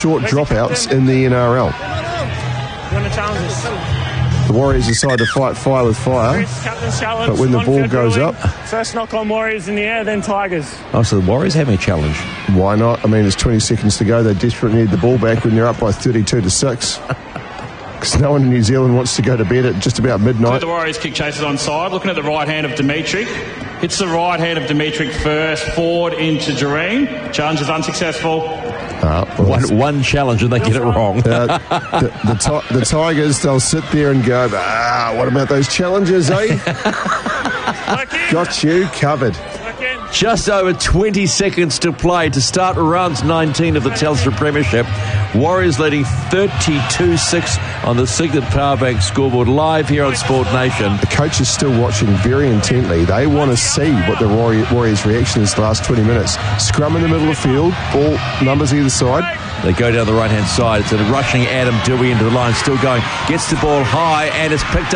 short dropouts in the NRL. The Warriors decide to fight fire with fire, but when the ball goes up... First knock on Warriors in the air, then Tigers. Oh, so the Warriors having a challenge. Why not? I mean, there's 20 seconds to go. They desperately need the ball back when they're up by 32-6. Because no one in New Zealand wants to go to bed at just about midnight. The Warriors kick chasers onside. Looking at the right hand of Dimitri. Hits the right hand of Dimitri first, forward into Jareen. Challenge is unsuccessful. One challenge and they get it wrong. The Tigers, they'll sit there and go, what about those challenges, eh? Got you covered. Just over 20 seconds to play to start round 19 of the Telstra Premiership. Warriors leading 32-6 on the Signet Powerbank scoreboard, live here on Sport Nation. The coach is still watching very intently. They want to see what the Warriors' reaction is the last 20 minutes. Scrum in the middle of the field, ball numbers either side. They go down the right-hand side. It's a rushing Adam Dewey into the line, still going. Gets the ball high and it's picked up.